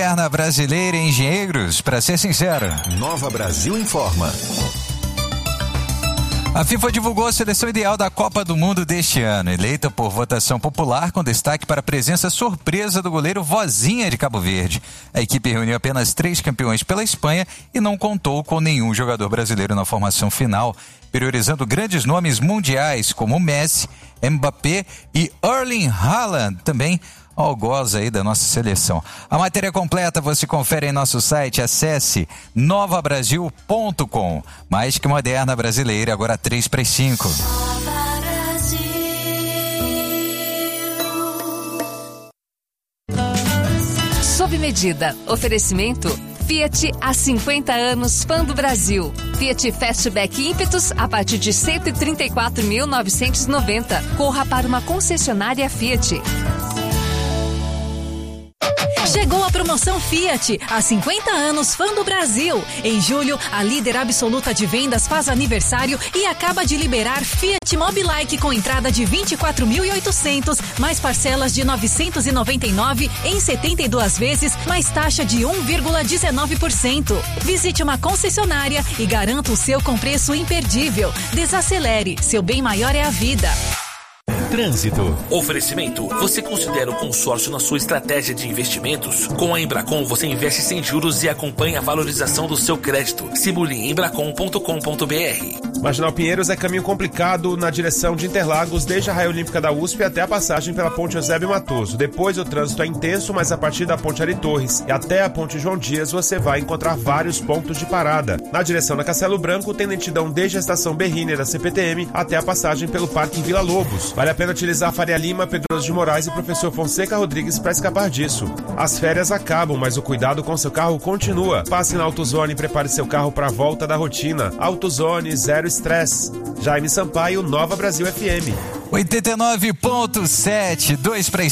Moderna Brasileira Engenheiros, para ser sincero. Nova Brasil informa. A FIFA divulgou a seleção ideal da Copa do Mundo deste ano, eleita por votação popular, com destaque para a presença surpresa do goleiro Vozinha de Cabo Verde. A equipe reuniu apenas 3 campeões pela Espanha e não contou com nenhum jogador brasileiro na formação final, priorizando grandes nomes mundiais como Messi, Mbappé e Erling Haaland, também algoz aí da nossa seleção. A matéria completa você confere em nosso site, acesse novabrasil.com. Mais que moderna brasileira, agora 3/5. Sob medida. Oferecimento Fiat há 50 anos, fã do Brasil. Fiat Fastback Ímpetus a partir de 134.990. Corra para uma concessionária Fiat. Chegou a promoção Fiat, há 50 anos, fã do Brasil. Em julho, a líder absoluta de vendas faz aniversário e acaba de liberar Fiat Mobilike com entrada de 24.800, mais parcelas de 999 em 72 vezes, mais taxa de 1,19%. Visite uma concessionária e garanta o seu com preço imperdível. Desacelere, seu bem maior é a vida. Trânsito. Oferecimento. Você considera o consórcio na sua estratégia de investimentos? Com a Embracon você investe sem juros e acompanha a valorização do seu crédito. Simule em embracon.com.br. Marginal Pinheiros é caminho complicado na direção de Interlagos, desde a Raia Olímpica da USP até a passagem pela Ponte Eusébio Matoso. Depois o trânsito é intenso, mas a partir da Ponte Ari Torres e até a Ponte João Dias você vai encontrar vários pontos de parada. Na direção da Castelo Branco tem lentidão desde a estação Berriner da CPTM até a passagem pelo Parque Vila Lobos. Vale a pena utilizar Faria Lima, Pedroso de Moraes e Professor Fonseca Rodrigues para escapar disso. As férias acabam, mas o cuidado com seu carro continua. Passe na AutoZone e prepare seu carro para a volta da rotina. AutoZone, zero estresse. Jaime Sampaio, Nova Brasil FM. 89.7, 2/5.